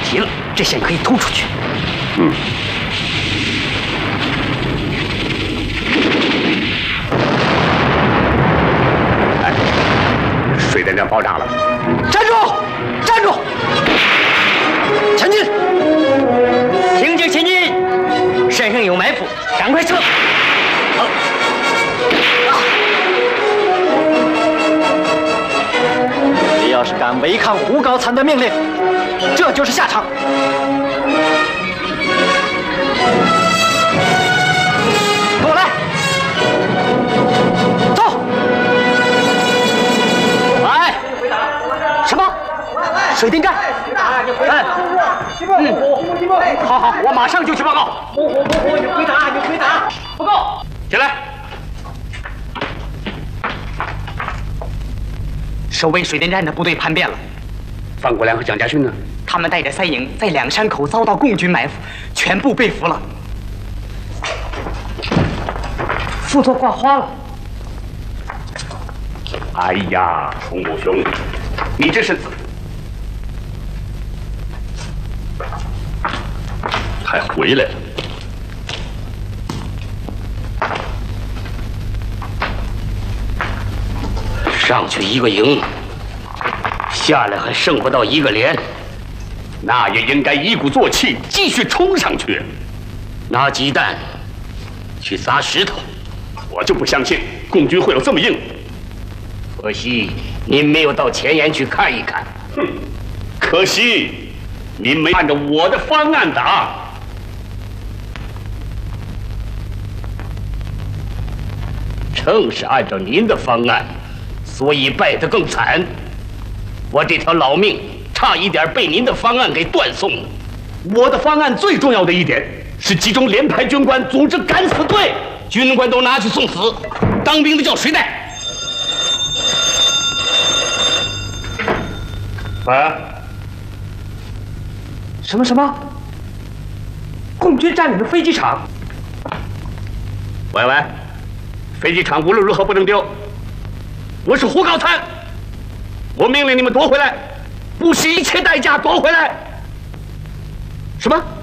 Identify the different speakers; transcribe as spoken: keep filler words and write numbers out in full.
Speaker 1: 行，这线可以突出去。
Speaker 2: 嗯。哎，水电站爆炸了！
Speaker 1: 站住！站住！前进！停止前进！山上有埋伏，赶快撤！好。啊！你要是敢违抗胡高参的命令，这就是下场。跟我来，走！来，什么？水电站？哎，嗯，好好，我马上就去报告。不不不不，你回答，你回答。报告，起来。守卫水电站的部队叛变了。
Speaker 2: 范国良和蒋家勋呢？
Speaker 1: 他们带着三营在两山口遭到共军埋伏，全部被俘了。副座挂花了。
Speaker 2: 哎呀，崇武兄，你这是还回来了？
Speaker 3: 上去一个营，下来还剩不到一个连，
Speaker 2: 那也应该一鼓作气，继续冲上去。
Speaker 3: 拿鸡蛋去砸石头，
Speaker 2: 我就不相信共军会有这么硬。
Speaker 3: 可惜您没有到前沿去看一看。
Speaker 2: 哼，可惜您没按照我的方案打。
Speaker 3: 正是按照您的方案，所以败得更惨。我这条老命差一点被您的方案给断送了。
Speaker 2: 我的方案最重要的一点是集中连排军官，组织敢死队。
Speaker 3: 军官都拿去送死，当兵的叫谁带？
Speaker 2: 啊？
Speaker 1: 什么什么？共军占领了飞机场。
Speaker 2: 喂喂，飞机场无论如何不能丢。我是胡高参，我命令你们夺回来，不惜一切代价夺回来。什么？